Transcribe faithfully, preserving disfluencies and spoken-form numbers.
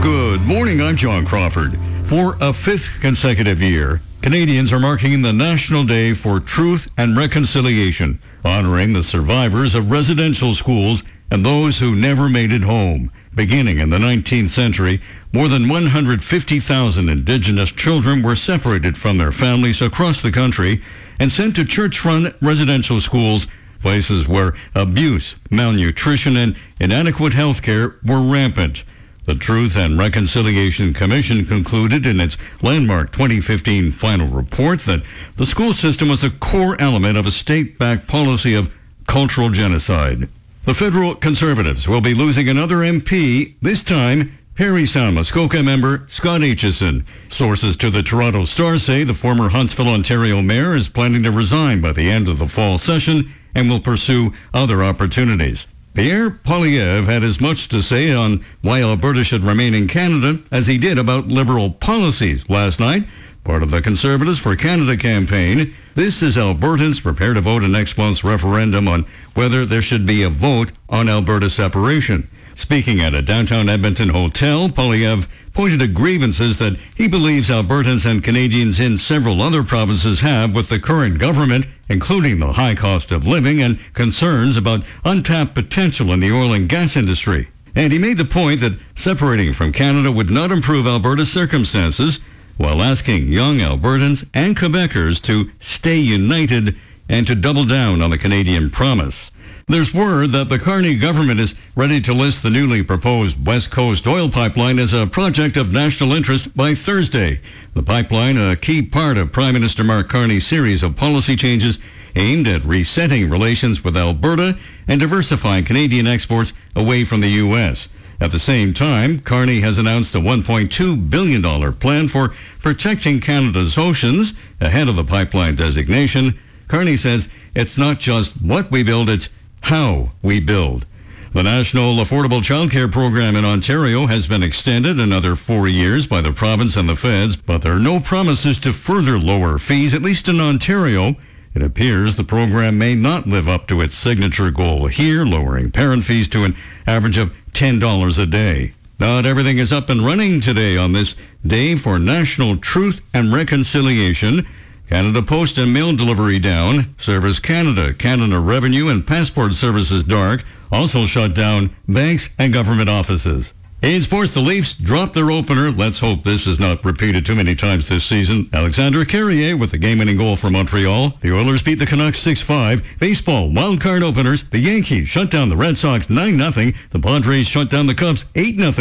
Good morning, I'm John Crawford. For a fifth consecutive year, Canadians are marking the National Day for Truth and Reconciliation, honoring the survivors of residential schools and those who never made it home. Beginning in the nineteenth century, more than one hundred fifty thousand Indigenous children were separated from their families across the country and sent to church-run residential schools, places where abuse, malnutrition, and inadequate health care were rampant. The Truth and Reconciliation Commission concluded in its landmark twenty fifteen final report that the school system was a core element of a state-backed policy of cultural genocide. The federal Conservatives will be losing another M P, this time Parry Sound Muskoka member Scott Aitchison. Sources to the Toronto Star say the former Huntsville, Ontario mayor is planning to resign by the end of the fall session and will pursue other opportunities. Pierre Poilievre had as much to say on why Alberta should remain in Canada as he did about Liberal policies last night, part of the Conservatives for Canada campaign. This is Albertans prepare to vote in next month's referendum on whether there should be a vote on Alberta separation. Speaking at a downtown Edmonton hotel, Poilievre pointed to grievances that he believes Albertans and Canadians in several other provinces have with the current government, including the high cost of living and concerns about untapped potential in the oil and gas industry. And he made the point that separating from Canada would not improve Alberta's circumstances, while asking young Albertans and Quebecers to stay united and to double down on the Canadian promise. There's word that the Carney government is ready to list the newly proposed West Coast oil pipeline as a project of national interest by Thursday. The pipeline, a key part of Prime Minister Mark Carney's series of policy changes aimed at resetting relations with Alberta and diversifying Canadian exports away from the U S. At the same time, Carney has announced a one point two billion dollars plan for protecting Canada's oceans ahead of the pipeline designation. Carney says it's not just what we build, it's how we build. The National Affordable Childcare Program in Ontario has been extended another four years by the province and the feds, but there are no promises to further lower fees, at least in Ontario. It appears the program may not live up to its signature goal here, lowering parent fees to an average of ten dollars a day. Not everything is up and running today on this day for National Truth and Reconciliation. Canada Post and Mail Delivery down. Service Canada, Canada Revenue and Passport Services dark. Also shut down banks and government offices. In sports, the Leafs dropped their opener. Let's hope this is not repeated too many times this season. Alexandre Carrier with the game-winning goal for Montreal. The Oilers beat the Canucks six five. Baseball, wild card openers. The Yankees shut down the Red Sox nine nothing. The Padres shut down the Cubs eight nothing.